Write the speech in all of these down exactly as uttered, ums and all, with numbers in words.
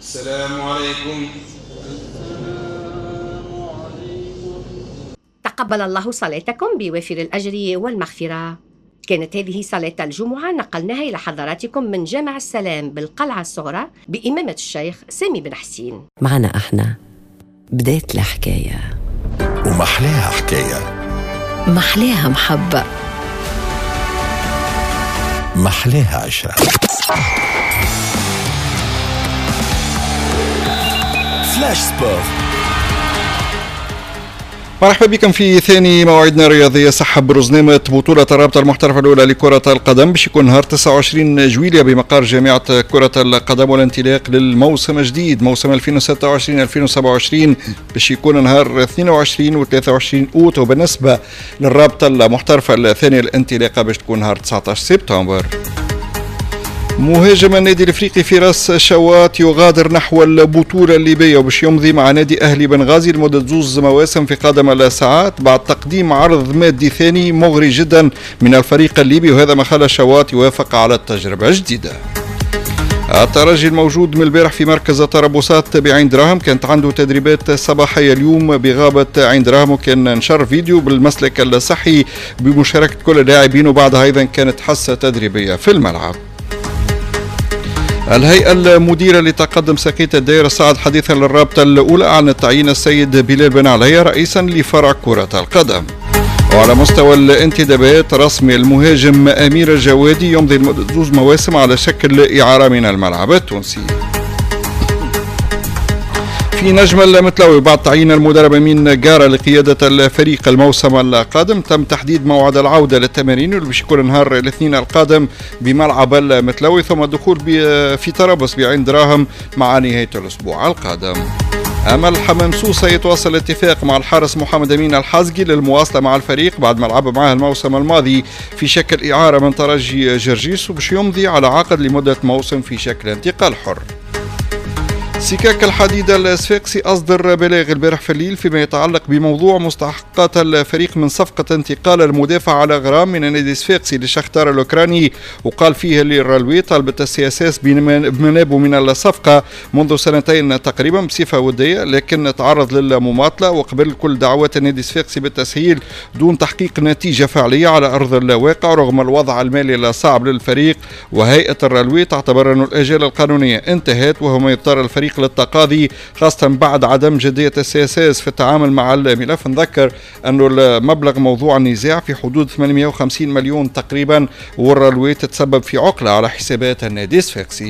السلام عليكم. تقبل الله صلاتكم بوافر الأجر والمغفرة. كانت هذه صلاة الجمعة نقلناها إلى حضراتكم من جامع السلام بالقلعة الصغرى بإمامة الشيخ سامي بن حسين. معنا احنا بداية الحكاية ومحلاها حكاية، محلاها محبة، محلاها عشرة. فلاش سبور. مرحبا بكم في ثاني موعدنا الرياضي. سحب برزنامة بطولة الرابطة المحترفة الأولى لكرة القدم باش يكون نهار تسعة وعشرين جويلية بمقر جامعة كرة القدم، والانطلاق للموسم الجديد موسم ألفين وستة وعشرين ألفين وسبعة وعشرين باش يكون نهار اثنين وعشرين و ثلاثة وعشرين أوت، وبالنسبة للرابطة المحترفة الثانية الانطلاقة باش تكون نهار تسعة عشر سبتمبر. مهاجم النادي الافريقي فراس شوات يغادر نحو البطوله الليبيه وباش يمضي مع نادي اهلي بنغازي لمده زوز مواسم في قادم الساعات بعد تقديم عرض مادي ثاني مغري جدا من الفريق الليبي، وهذا ما خلى شوات يوافق على التجربه الجديده. الترجي الموجود من البارح في مركز التربصات بعين دراهم كانت عنده تدريبات صباحيه اليوم بغابه عين دراهم، وكان نشر فيديو بالمسلك الصحي بمشاركه كل اللاعبين، وبعدها ايضا كانت حصه تدريبيه في الملعب. الهيئة المديرة لتقدم ساقية الدائرة الصاعد حديثا للرابطة الأولى أعلنت تعيين السيد بلال بن عليا رئيسا لفرع كرة القدم. وعلى مستوى الانتدابات رسمي المهاجم أمير الجوادي يمضي لمدة زوج مواسم على شكل إعارة من الملعب التونسي. في نجم المتلوي بعد تعيين المدرب أمين جارة لقيادة الفريق الموسم القادم تم تحديد موعد العودة للتمارين واللي باش يكون نهار الاثنين القادم بملعب المتلوي، ثم الدخول في طرابلس بعين دراهم مع نهاية الأسبوع القادم. أمل حمام سوسة يتواصل الاتفاق مع الحارس محمد أمين الحازقي للمواصلة مع الفريق بعد ما لعب معه الموسم الماضي في شكل إعارة من ترجي جرجيس، وباش يمضي على عقد لمدة موسم في شكل انتقال حر. سكاك الحديد الصفاقسي أصدر بلاغ البارح في الليل فيما يتعلق بموضوع مستحقات الفريق من صفقة انتقال المدافع على غرام من النادي الصفاقسي لشختار الأوكراني، وقال فيه الرالوي طالبت السي اس اس بمنابه من الصفقة منذ سنتين تقريبا بصفة ودية، لكن تعرض للمماطلة وقبل كل دعوات النادي الصفاقسي بالتسهيل دون تحقيق نتيجة فعلية على أرض الواقع رغم الوضع المالي الصعب للفريق. وهيئة الرالوي تعتبر أن الآجال القانونية انتهت، وهو ما يضطر الفريق للتقاضي خاصة بعد عدم جدية السي اس اس في التعامل مع الملف. نذكر أنه المبلغ موضوع النزاع في حدود ثمانمئة وخمسين مليون تقريبا، والرالوي تتسبب في عقلة على حسابات النادي الصفاقسي.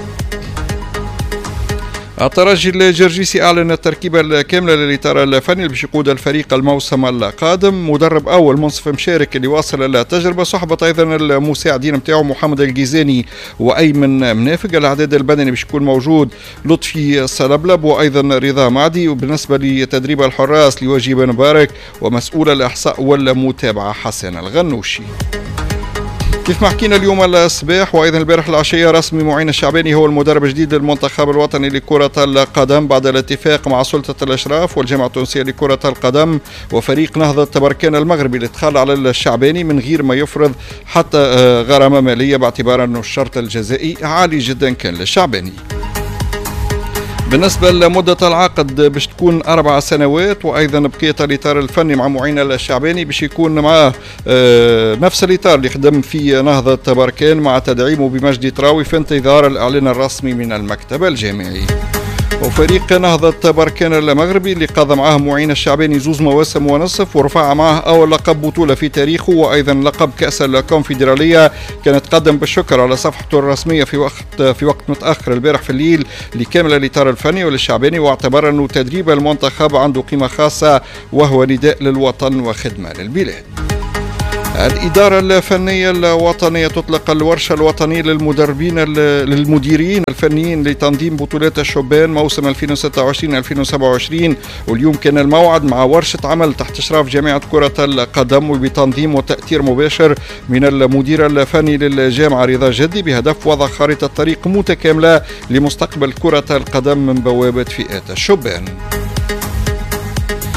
الترجي الجرجيسي أعلن التركيبة الكاملة للإطار الفني اللي باش يقود الفريق الموسم القادم. مدرب أول منصف مشارك اللي واصل التجربة، صحبة أيضا المساعدين متاعه محمد الجيزاني وأيمن منافق. الإعداد البدني باش يكون موجود لطفي السلبلب وأيضا رضا معدي، وبالنسبة لتدريب الحراس لوجيه بن مبارك ومسؤول الإحصاء والمتابعة حسن الغنوشي. كيف ما حكينا اليوم الصباح وايضا البارح العشيه رسمي معين الشعباني هو المدرب الجديد للمنتخب الوطني لكره القدم بعد الاتفاق مع سلطه الاشراف والجامعه التونسيه لكره القدم وفريق نهضه بركان المغربي اللي دخل على الشعباني من غير ما يفرض حتى غرامه ماليه، باعتبار انه الشرط الجزائي عالي جدا كان للشعباني. بالنسبة لمدة العقد باش تكون أربع سنوات، وأيضا بقية الإطار الفني مع معين الشعباني باش يكون معاه نفس الإطار اللي خدم في نهضة بركان مع تدعيمه بمجدي تراوي في انتظار الإعلان الرسمي من المكتب الجامعي. وفريق نهضة بركان المغربي اللي قضى معاه معين الشعباني زوز مواسم ونصف ورفع معاه أول لقب بطولة في تاريخه وأيضا لقب كأس الكونفدرالية، كانت قدم بالشكر على صفحته الرسمية في وقت في وقت متأخر البارح في الليل لكامل الإطار الفني وللشعباني، واعتبر أنه تدريب المنتخب عنده قيمة خاصة وهو نداء للوطن وخدمة للبلاد. الإدارة الفنية الوطنية تطلق الورشة الوطنية للمدربين للمديرين الفنيين لتنظيم بطولات الشبان موسم ألفين وستة وعشرين ألفين وسبعة وعشرين، واليوم كان الموعد مع ورشة عمل تحت إشراف جامعة كرة القدم وبتنظيم وتأثير مباشر من المدير الفني للجامعة رضا جدي بهدف وضع خارطة طريق متكاملة لمستقبل كرة القدم من بوابة فئات الشبان.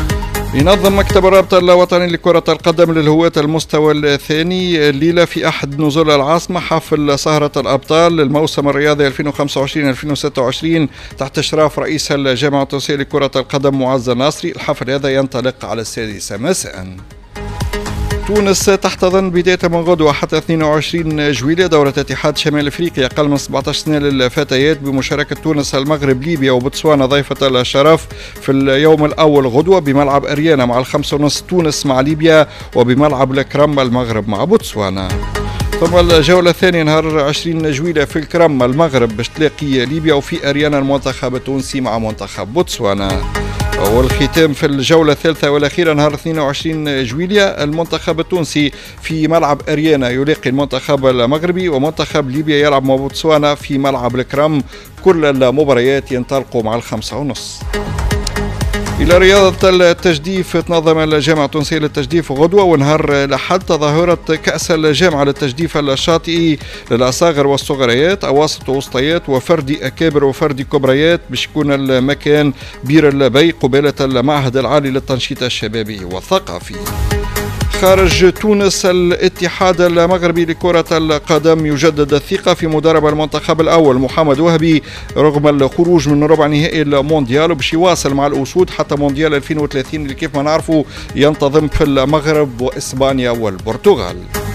ينظم مكتب الرابطة الوطني لكرة القدم للهواة المستوى الثاني الليلة في أحد نزول العاصمة حفل سهرة الأبطال للموسم الرياضي ألفين وخمسة وعشرين ألفين وستة وعشرين تحت إشراف رئيس الجامعة التونسية لكرة القدم معز الناصري. الحفل هذا ينطلق على السادسة مساء. تونس تحتضن بداية من غدوة حتى اثنين وعشرين جويلية دورة اتحاد شمال افريقيا اقل من سبعة عشر سنة للفتيات بمشاركة تونس المغرب ليبيا وبوتسوانا ضيفة الشرف في اليوم الاول غدوة بملعب اريانا مع الخمسة ونص تونس مع ليبيا وبملعب الكرم المغرب مع بوتسوانا. ثم الجولة الثانية نهار عشرين جويلية في الكرم المغرب باش تلاقي ليبيا وفي اريانا المنتخب التونسي مع منتخب بوتسوانا. والختام في الجولة الثالثة والأخيرة نهار اثنين وعشرين جويلية المنتخب التونسي في ملعب أريانا يلاقي المنتخب المغربي ومنتخب ليبيا يلعب مع بوتسوانا في ملعب الكرم. كل المباريات ينطلقوا مع الخمسة ونص. إلى رياضة التجديف تنظم الجامعة التونسية للتجديف غدوة ونهار الأحد تظاهرة كأس الجامعة للتجديف الشاطئي للأصاغر والصغريات أواسط ووسطيات وفردي أكابر وفردي كبريات باش يكون المكان بير البي قبالة المعهد العالي للتنشيط الشبابي والثقافي. خارج تونس الاتحاد المغربي لكرة القدم يجدد الثقة في مدرب المنتخب الأول محمد وهبي رغم الخروج من ربع نهائي المونديال وباش يواصل مع الأسود حتى مونديال ألفين وثلاثين اللي كيف ما نعرفوا ينتظم في المغرب وإسبانيا والبرتغال.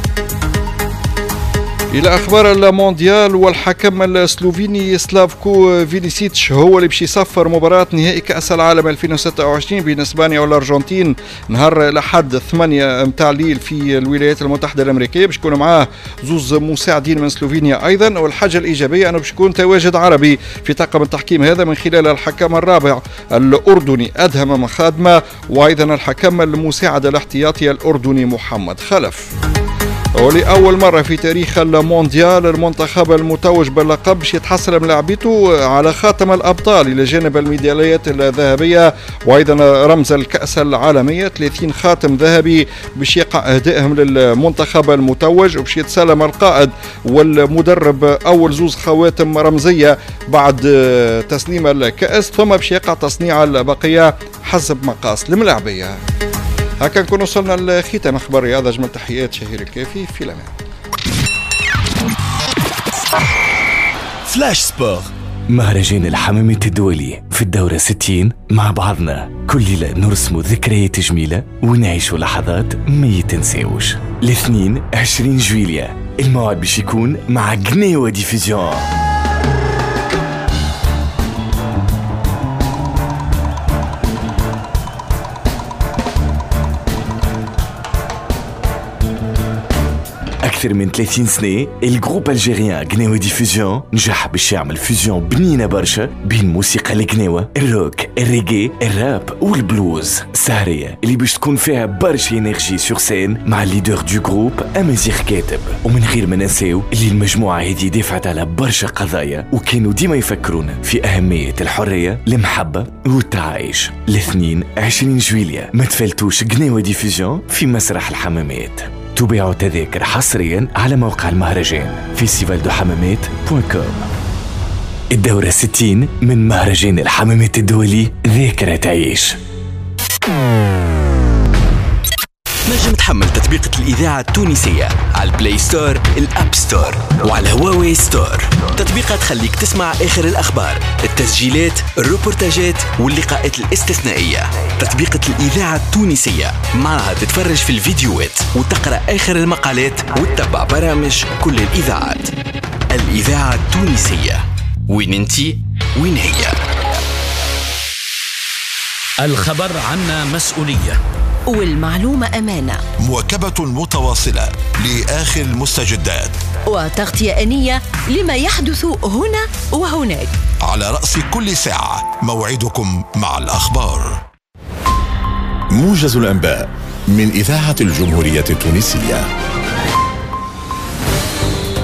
إلى أخبار المونديال والحكم السلوفيني سلافكو فيليسيتش هو اللي باش يصفر مباراة نهائي كأس العالم ألفين وستة وعشرين بين إسبانيا والأرجنتين نهار الأحد ثمانية متاع الليل في الولايات المتحدة الأمريكية. باش يكون معاه زوز مساعدين من سلوفينيا أيضا. والحاجة الإيجابية أنه باش يكون تواجد عربي في طاقم التحكيم هذا من خلال الحكم الرابع الأردني أدهم مخادمة وأيضا الحكم المساعد الاحتياطي الأردني محمد خلف. ولأول مرة في تاريخ المونديال المنتخب المتوج باللقب باش يتحصل ملاعبيته على خاتم الأبطال إلى جانب الميداليات الذهبية وأيضا رمز الكأس العالمية. ثلاثين خاتم ذهبي باش يقع أهدائهم للمنتخب المتوج وباش يتسلم القائد والمدرب أول زوز خواتم رمزية بعد تسليم الكأس ثم باش يقع تصنيع البقية حسب مقاس الملاعبية. هكا نكون وصلنا لختام اخبار الرياضه. اجمل تحيات شهير الكافي في الامان. فلاش سبور مهرجان الحمامات الدولي في الدورة ستين مع بعضنا كل ليلة نرسموا ذكريات جميلة ونعيشوا لحظات ما يتنساوش. الاثنين عشرين جويلية الموعد باش يكون مع قناوة ديفيزيون. أكثر من ثلاثين سنة الجروب الجيريان قناوة ديفوزيون نجح باش يعمل فيوزيون بنينة برشا بين موسيقى القناوة الروك الريغي الراب والبلوز. سهرية اللي باش تكون فيها برشا انرجي سور سين مع الليدر دو جروب أمازيغ كاتب. ومن غير ما ننساو اللي المجموعة هذه دافعت على برشا قضايا وكانوا ديما يفكرونا في أهمية الحرية المحبة والتعايش. الاثنين عشرين جويلية ما تفلتوش قناوة ديفوزيون في مسرح الحمامات. تباعوا تذاكر حصريا على موقع المهرجان فيستيفال دو حمامات دوت كوم. الدورة ستين من مهرجان الحمامات الدولي ذاكرة تعيش. نجم تحمل تطبيقة الإذاعة التونسية على البلاي ستور الأب ستور وعلى هواوي ستور. تطبيقات تخليك تسمع آخر الأخبار التسجيلات الروبورتاجات واللقاءات الاستثنائية. تطبيقة الإذاعة التونسية معها تتفرج في الفيديوهات وتقرأ آخر المقالات وتتبع برامج كل الإذاعات. الإذاعة التونسية وين انتي وين هي. الخبر عنا مسؤولية والمعلومة أمانة. مواكبة متواصلة لآخر المستجدات وتغطية آنية لما يحدث هنا وهناك. على رأس كل ساعة موعدكم مع الأخبار. موجز الأنباء من إذاعة الجمهورية التونسية.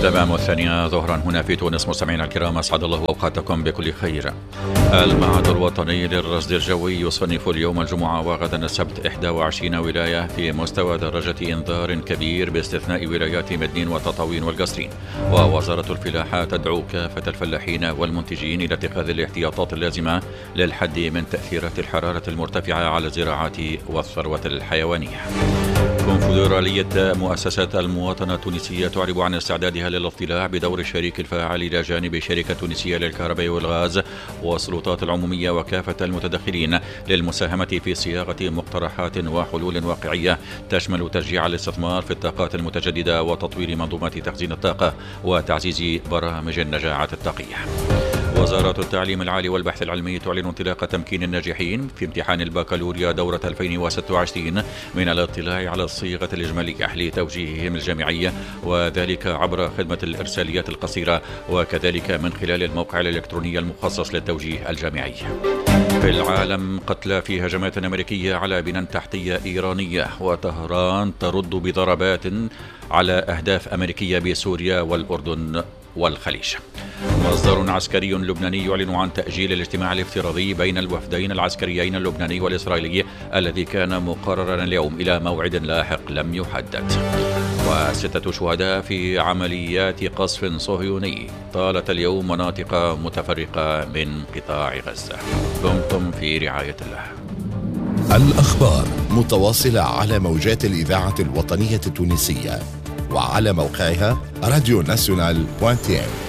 تمام الثانية ظهرا هنا في تونس. مستمعينا الكرام، أسعد الله أوقاتكم بكل خير. المعهد الوطني للرصد الجوي يصنف اليوم الجمعة وغدا السبت إحدى وعشرين ولاية في مستوى درجة إنذار كبير باستثناء ولايات مدنين وتطاوين والقصرين. ووزارة الفلاحة تدعو كافة الفلاحين والمنتجين إلى اتخاذ الاحتياطات اللازمة للحد من تأثيرات الحرارة المرتفعة على الزراعة والثروة الحيوانية. كونفدرالية مؤسسات المواطنة التونسية تعرب عن استعدادها للاطلاع بدور الشريك الفاعل إلى جانب شركة تونسية للكهرباء والغاز والسلطات العمومية وكافة المتدخلين للمساهمة في صياغة مقترحات وحلول واقعية تشمل تشجيع الاستثمار في الطاقات المتجددة وتطوير منظومات تخزين الطاقة وتعزيز برامج النجاعة الطاقية. وزارة التعليم العالي والبحث العلمي تعلن انطلاق تمكين الناجحين في امتحان البكالوريا دورة ألفين وستة وعشرين من الاطلاع على الصيغة الإجمالية لتوجيههم الجامعي، وذلك عبر خدمة الإرساليات القصيرة وكذلك من خلال الموقع الإلكتروني المخصص للتوجيه الجامعي. في العالم، قتلى في هجمات أمريكية على بنى تحتية إيرانية، وطهران ترد بضربات على أهداف أمريكية بسوريا والأردن والخليج. مصدر عسكري لبناني يعلن عن تأجيل الاجتماع الافتراضي بين الوفدين العسكريين اللبناني والإسرائيلي الذي كان مقررا اليوم إلى موعد لاحق لم يحدد. وستة شهداء في عمليات قصف صهيوني طالت اليوم مناطق متفرقة من قطاع غزة. دمتم في رعاية الله. الأخبار متواصلة على موجات الإذاعة الوطنية التونسية وعلى موقعها راديو ناسيونال دوت تي إم.